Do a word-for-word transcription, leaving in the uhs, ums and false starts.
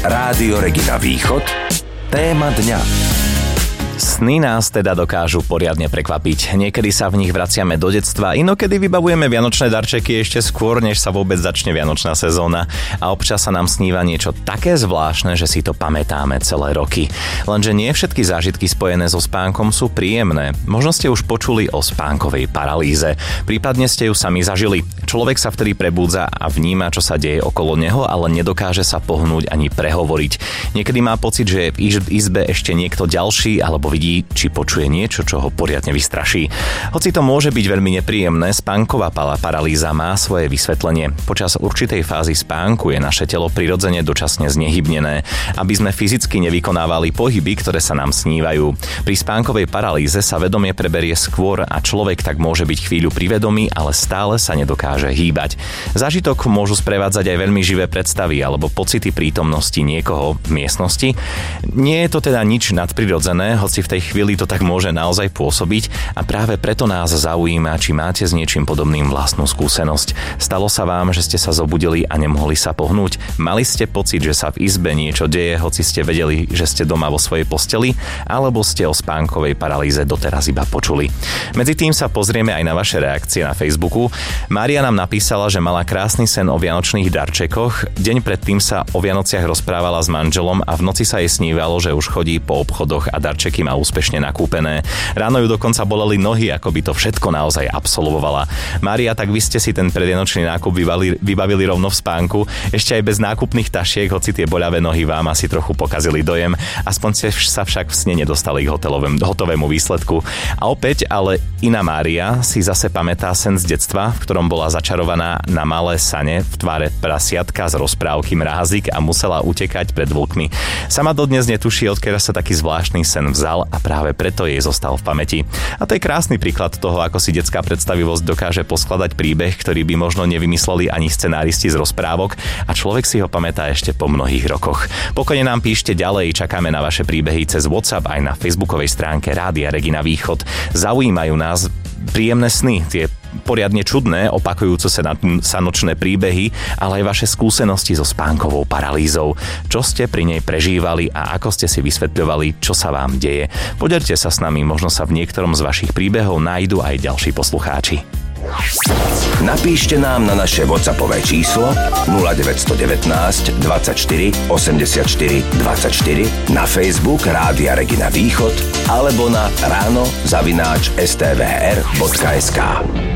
Rádio Regina Východ. Téma dňa. Sny nás teda dokážu poriadne prekvapiť. Niekedy sa v nich vraciame do detstva, inokedy vybavujeme vianočné darčeky ešte skôr, než sa vôbec začne vianočná sezóna. A občas sa nám sníva niečo také zvláštne, že si to pamätáme celé roky. Lenže nie všetky zážitky spojené so spánkom sú príjemné. Možno ste už počuli o spánkovej paralýze. Prípadne ste ju sami zažili. Človek sa vtedy prebúdza a vníma, čo sa deje okolo neho, ale nedokáže sa pohnúť ani prehovoriť. Niekedy má pocit, že je v izbe ešte niekto ďalší, alebo vidí, či počuje niečo, čo ho poriadne vystraší. Hoci to môže byť veľmi nepríjemné, spánková paralýza má svoje vysvetlenie. Počas určitej fázy spánku je naše telo prirodzene dočasne znehybnené, aby sme fyzicky nevykonávali pohyby, ktoré sa nám snívajú. Pri spánkovej paralýze sa vedomie preberie skôr a človek tak môže byť chvíľu pri vedomí, ale stále sa nedokáže hýbať. Zážitok môžu sprevádzať aj veľmi živé predstavy alebo pocity prítomnosti niekoho v miestnosti. Nie je to teda nič nadprirodzené, hoci v tej chvíli to tak môže naozaj pôsobiť a práve preto nás zaujíma, či máte s niečím podobným vlastnú skúsenosť. Stalo sa vám, že ste sa zobudili a nemohli sa pohnúť? Mali ste pocit, že sa v izbe niečo deje, hoci ste vedeli, že ste doma vo svojej posteli? Alebo ste o spánkovej paralýze doteraz iba počuli? Medzi tým sa pozrieme aj na vaše reakcie na Facebooku. Mária nám napísala, že mala krásny sen o vianočných darčekoch. Deň predtým sa o Vianociach rozprávala s manželom a v noci sa jej snívalo, že už chodí po obchodoch a darčeky má úspešne nakúpené. Ráno ju dokonca boleli nohy, ako by to všetko naozaj absolvovala. Mária, tak vy ste si ten predvianočný nákup vybavili, vybavili rovno v spánku, ešte aj bez nákupných tašiek, hoci tie boľavé nohy vám asi trochu pokazili dojem. Aspoň ste sa však v sne nedostali k hotelovému, hotovému výsledku. A opäť, ale iná Mária si zase pamätá sen z detstva, v ktorom bola začarovaná na malé sane v tvare prasiatka z rozprávky Mrázik a musela utekať pred vlkmi. Sama dodnes netuší, odkiaľ sa taký zvláštny sen vzal a práve preto jej zostal v pamäti. A to je krásny príklad toho, ako si detská predstavivosť dokáže poskladať príbeh, ktorý by možno nevymysleli ani scenáristi z rozprávok a človek si ho pamätá ešte po mnohých rokoch. Pokojne nám píšte ďalej, čakáme na vaše príbehy cez WhatsApp aj na facebookovej stránke Rádia Regina Východ. Zaujímajú nás príjemné sny, tie poriadne čudné, opakujúce sa, na, sa nočné príbehy, ale aj vaše skúsenosti so spánkovou paralýzou. Čo ste pri nej prežívali a ako ste si vysvetľovali, čo sa vám deje. Podelte sa s nami, možno sa v niektorom z vašich príbehov nájdu aj ďalší poslucháči. Napíšte nám na naše WhatsAppové číslo nula deväť jedna deväť dvadsaťštyri osemdesiatštyri dvadsaťštyri, na Facebook Rádia Regina Východ alebo na ráno zavináč es té vé er bodka es ká.